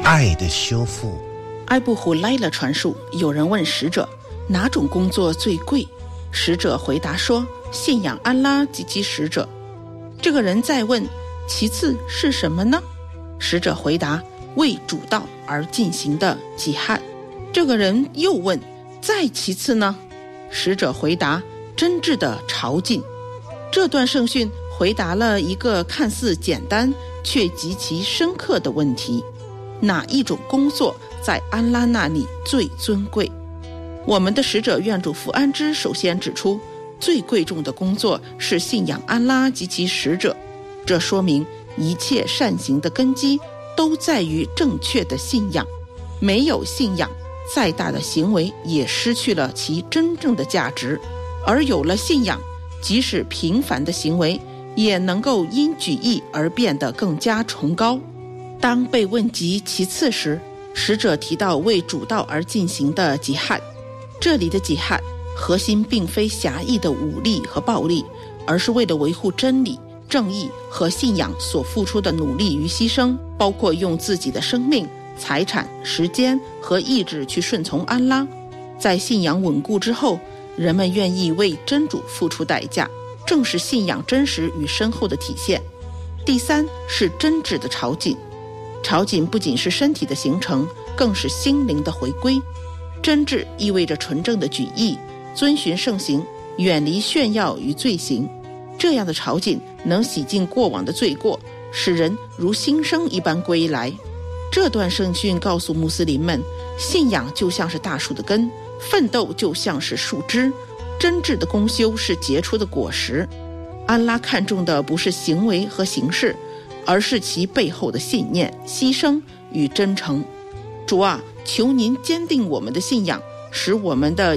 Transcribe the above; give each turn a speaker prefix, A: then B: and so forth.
A: 爱的修复。
B: 埃布胡莱勒传述，有人问使者哪种工作最贵，使者回答说信仰安拉及其使者。这个人再问其次是什么呢？使者回答为主道而进行的吉汉。这个人又问再其次呢？使者回答真挚的朝觐。这段圣训回答了一个看似简单却极其深刻的问题：哪一种工作在安拉那里最尊贵？我们的使者愿主福安之首先指出，最贵重的工作是信仰安拉及其使者。这说明一切善行的根基都在于正确的信仰，没有信仰，再大的行为也失去了其真正的价值，而有了信仰，即使平凡的行为也能够因举义而变得更加崇高。当被问及其次时，使者提到为主道而进行的吉汉。这里的吉汉核心并非狭义的武力和暴力，而是为了维护真理、正义和信仰所付出的努力与牺牲，包括用自己的生命、财产、时间和意志去顺从安拉。在信仰稳固之后，人们愿意为真主付出代价，正是信仰真实与深厚的体现。第三是真挚的朝觐。朝觐不仅是身体的形成，更是心灵的回归。真挚意味着纯正的举义，遵循圣行，远离炫耀与罪行。这样的朝觐能洗净过往的罪过，使人如新生一般归来。这段圣训告诉穆斯林们，信仰就像是大树的根，奋斗就像是树枝，真挚的功修是结出的果实。安拉看重的不是行为和形式，而是其背后的信念、牺牲与真诚。主啊，求您坚定我们的信仰，使我们的